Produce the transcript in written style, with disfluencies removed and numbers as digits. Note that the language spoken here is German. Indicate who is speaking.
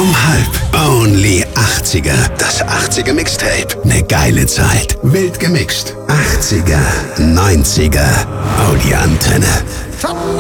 Speaker 1: Only 80er. Das 80er Mixtape. Ne geile Zeit. Wild gemixt. 80er, 90er. Oh, die Antenne.